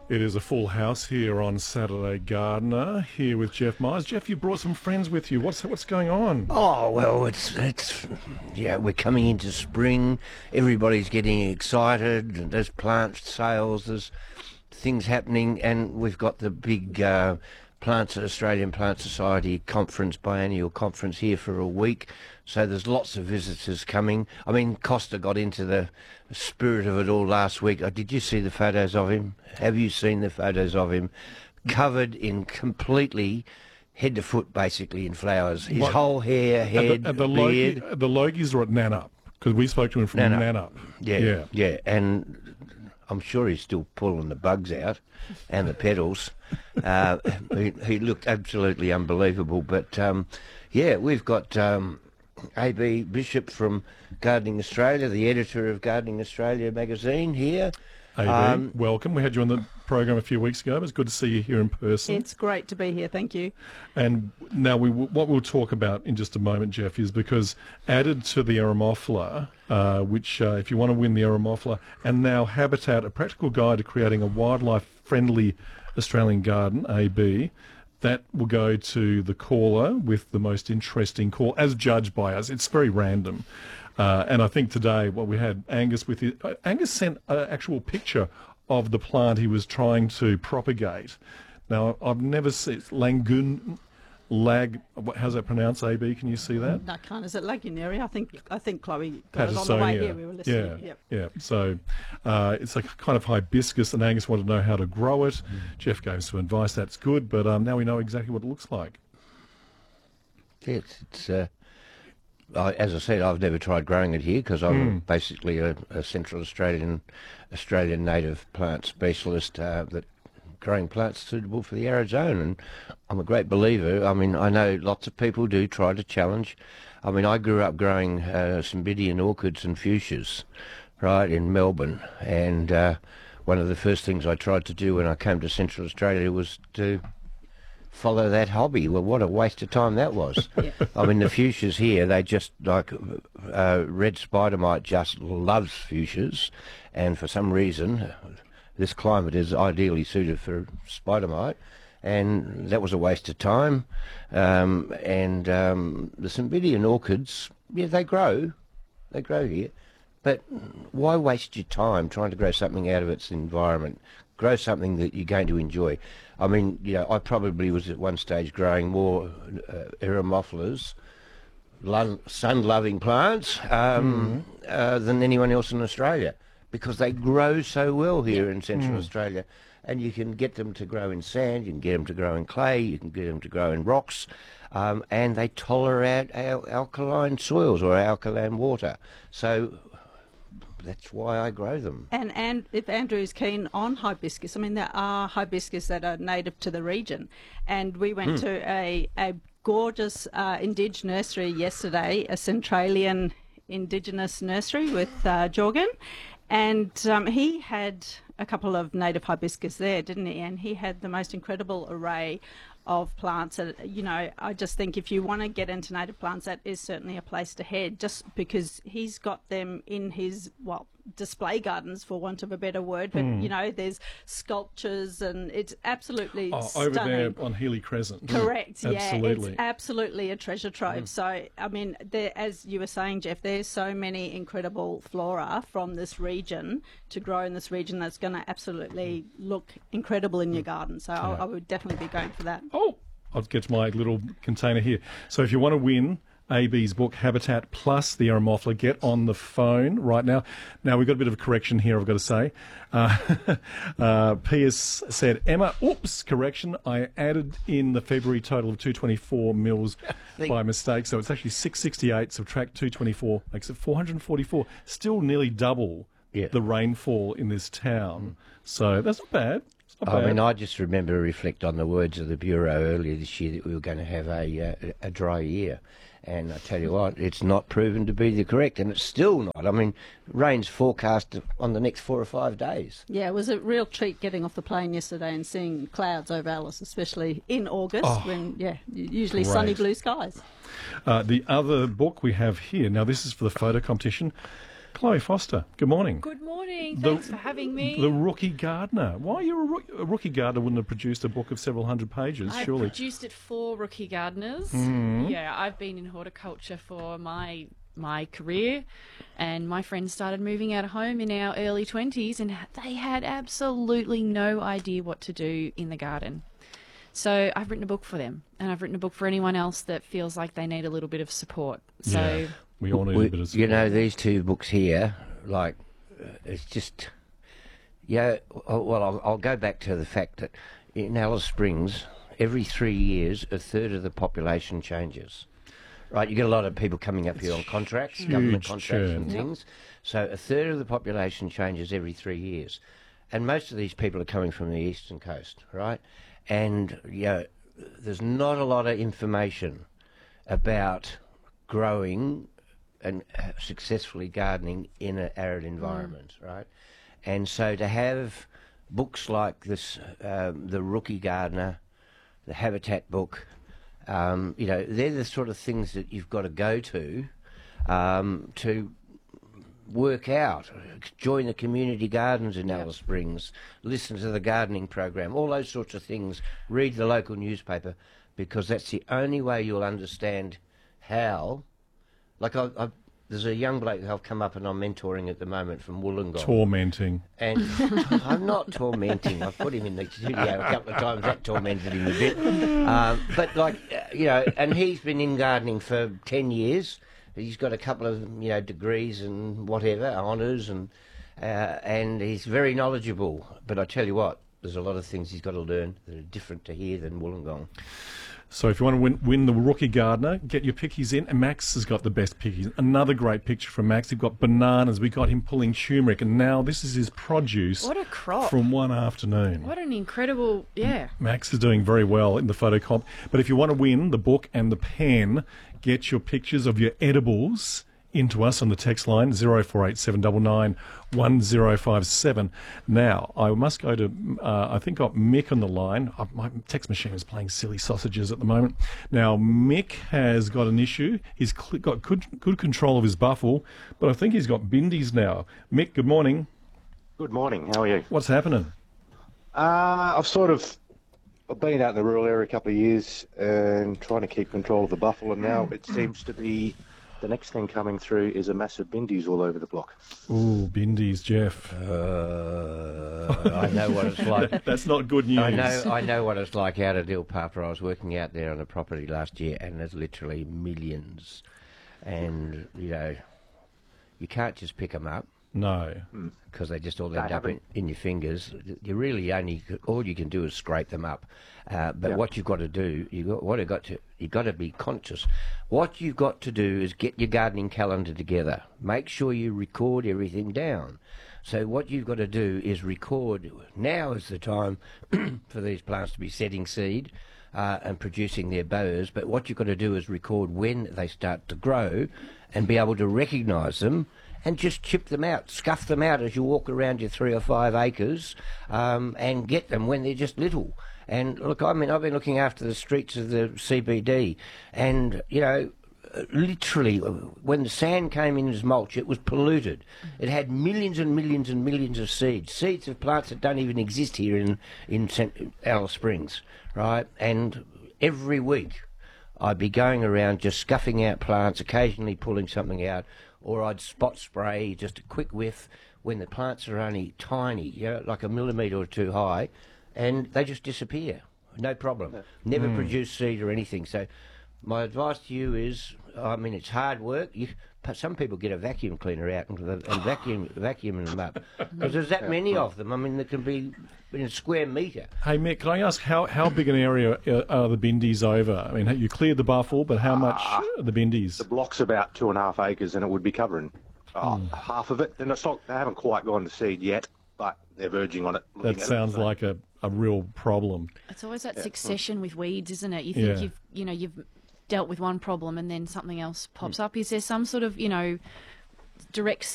It is a full house here on Saturday Gardener, here with Jeff Myers. Jeff, you brought some friends with you. What's going on? Oh, well, we're coming into spring. Everybody's getting excited. There's plant sales, there's things happening, and we've got the big Australian Plant Society conference, biennial conference here for a week. So there's lots of visitors coming. I mean, Costa got into the spirit of it all last week. Did you see the photos of him? Have you seen the photos of him? Covered in completely head to foot, basically, in flowers. His whole hair, head, the beard. The Logies are at Nannup, because we spoke to him from Nannup. Yeah. And I'm sure he's still pulling the bugs out and the petals. He looked absolutely unbelievable. But, we've got A.B. Bishop from Gardening Australia, the editor of Gardening Australia magazine here. A.B., welcome. We had you on the program a few weeks ago. It was good to see you here in person. It's great to be here, thank you. And now what we'll talk about in just a moment, Jeff, is because added to the Eremophila, which if you want to win the Eremophila, and now Habitat, a practical guide to creating a wildlife-friendly Australian garden, A.B., that will go to the caller with the most interesting call, as judged by us. It's very random. And I think today, we had Angus with Angus sent an actual picture of the plant he was trying to propagate. Now, I've never seen how's that pronounced, A.B.? Can you see that? I can't. Is it Lagunaria? I think Chloe got it on the way here. We were listening. Yeah. So it's a kind of hibiscus, and Angus wanted to know how to grow it. Jeff gave some advice. That's good, but now we know exactly what it looks like. Yes, it's as I said, I've never tried growing it here because I'm basically a Central Australian native plant specialist that growing plants suitable for the arid zone, and I'm a great believer. I mean, I know lots of people do try to challenge. I mean, I grew up growing Cymbidium orchids and fuchsias, right, in Melbourne, and one of the first things I tried to do when I came to Central Australia was to follow that hobby. Well, what a waste of time that was. Yeah. I mean, the fuchsias here, they just, like, red spider mite just loves fuchsias, and for some reason this climate is ideally suited for spider mite, and that was a waste of time. The Cymbidium orchids, they grow here, but why waste your time trying to grow something out of its environment? Grow something that you're going to enjoy. I mean, I probably was at one stage growing more Eremophilas, sun-loving plants, than anyone else in Australia, because they grow so well here in Central Australia. And you can get them to grow in sand, you can get them to grow in clay, you can get them to grow in rocks, and they tolerate alkaline soils or alkaline water. So that's why I grow them. And if Andrew is keen on hibiscus, I mean, there are hibiscus that are native to the region. And we went to a gorgeous Indige nursery yesterday, a Centralian Indigenous nursery with Jorgen. And he had a couple of native hibiscus there, didn't he? And he had the most incredible array of plants. I just think if you want to get into native plants, that is certainly a place to head, just because he's got them in his, display gardens, for want of a better word. But, there's sculptures, and it's absolutely stunning. Over there on Healy Crescent. Correct, Absolutely. It's absolutely a treasure trove. So, I mean, as you were saying, Jeff, there's so many incredible flora from this region to grow in this region that's going to absolutely look incredible in your garden. So I would definitely be going for that. Oh, I'll get my little container here. So if you want to win A.B.'s book, Habitat plus the Eremophila, get on the phone right now. Now, we've got a bit of a correction here, I've got to say. Piers said, Emma, correction, I added in the February total of 224 mils by mistake, so it's actually 668, subtract 224, makes it 444, still nearly double the rainfall in this town. So that's not bad. I mean, I just remember to reflect on the words of the Bureau earlier this year that we were going to have a dry year. And I tell you what, it's not proven to be the correct, and it's still not. I mean, rain's forecast on the next 4 or 5 days. Yeah, it was a real treat getting off the plane yesterday and seeing clouds over Alice, especially in August when, usually great. Sunny blue skies. The other book we have here, now this is for the photo competition, Chloe Foster, good morning. Good morning. Thanks for having me. The Rookie Gardener. Why you're a Rookie Gardener wouldn't have produced a book of several hundred pages, I surely. produced it for Rookie Gardeners. Yeah, I've been in horticulture for my career, and my friends started moving out of home in our early 20s, and they had absolutely no idea what to do in the garden. So I've written a book for them, and I've written a book for anyone else that feels like they need a little bit of support. So Yeah. We all need a bit of support. You know, these two books here, like, it's just, yeah. Well, I'll go back to the fact that in Alice Springs, every 3 years, a third of the population changes. Right, you get a lot of people coming up here on contracts, government huge contracts churn. and things. So a third of the population changes every 3 years, and most of these people are coming from the eastern coast, right? And there's not a lot of information about growing and successfully gardening in an arid environment, right? And so to have books like this, the Rookie Gardener, the Habitat book, they're the sort of things that you've got to go to work out. Join the community gardens in Alice Springs, listen to the gardening program, all those sorts of things. Read the local newspaper, because that's the only way you'll understand how. Like there's a young bloke who I've come up and I'm mentoring at the moment from Wollongong. Tormenting. And I'm not tormenting. I've put him in the studio a couple of times. That tormented him a bit. But and he's been in gardening for 10 years. He's got a couple of, degrees and whatever, honours, and he's very knowledgeable. But I tell you what, there's a lot of things he's got to learn that are different to here than Wollongong. So if you want to win the Rookie Gardener, get your pickies in. And Max has got the best pickies. Another great picture from Max. We've got bananas. We got him pulling turmeric. And now this is his produce. what a crop. From one afternoon. What an incredible, Max is doing very well in the photo comp. But if you want to win the book and the pen, get your pictures of your edibles into us on the text line 0487991057. Now, I must go to, I think got Mick on the line. My text machine is playing silly sausages at the moment. Now, Mick has got an issue. He's got good control of his buffle, but I think he's got bindies now. Mick, good morning. Good morning. How are you? What's happening? I've been out in the rural area a couple of years and trying to keep control of the buffalo, and now it seems to be the next thing coming through is a massive bindies all over the block. Ooh, bindies, Jeff. I know what it's like. That's not good news. I know what it's like out at Il Papa. I was working out there on a property last year, and there's literally millions. And, you can't just pick them up. No. Because they just all end up in your fingers. You really all you can do is scrape them up. But what you've got to do, you've got to be conscious. What you've got to do is get your gardening calendar together. Make sure you record everything down. So what you've got to do is record. Now is the time for these plants to be setting seed and producing their bowers. But what you've got to do is record when they start to grow and be able to recognise them. And just chip them out, scuff them out as you walk around your 3 or 5 acres, and get them when they're just little. And look, I've been looking after the streets of the CBD, and literally, when the sand came in as mulch, it was polluted. It had millions and millions and millions of seeds of plants that don't even exist here in Alice Springs, right? And every week, I'd be going around just scuffing out plants, occasionally pulling something out, or I'd spot spray, just a quick whiff, when the plants are only tiny, like a millimetre or two high, and they just disappear. No problem. Never produce seed or anything. So my advice to you is, it's hard work. Some people get a vacuum cleaner out and vacuum them up, because there's that many of them. There can be in a square metre. Hey, Mick, can I ask how big an area are the bindies over? You cleared the buffle, but how much are the bindies? The block's about 2.5 acres, and it would be covering half of it. And they haven't quite gone to seed yet, but they're verging on it. That sounds like a real problem. It's always that succession with weeds, isn't it? You think you've dealt with one problem and then something else pops up. Is there some sort of, direct